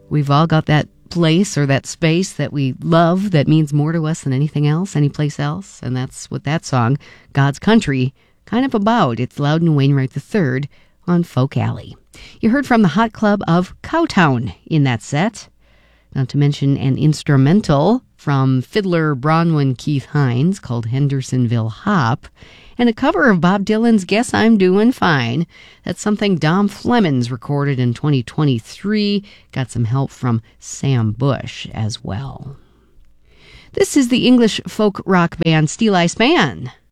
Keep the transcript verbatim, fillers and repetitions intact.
We've all got that place or that space that we love that means more to us than anything else, any place else. And that's what that song, God's Country, kind of about. It's Loudon Wainwright the third on Folk Alley. You heard from the Hot Club of Cowtown in that set. Not to mention an instrumental from fiddler Bronwyn Keith Hines called Hendersonville Hop, and a cover of Bob Dylan's Guess I'm Doing Fine. That's something Dom Flemons recorded in twenty twenty-three. Got some help from Sam Bush as well. This is the English folk rock band Steel Eye Span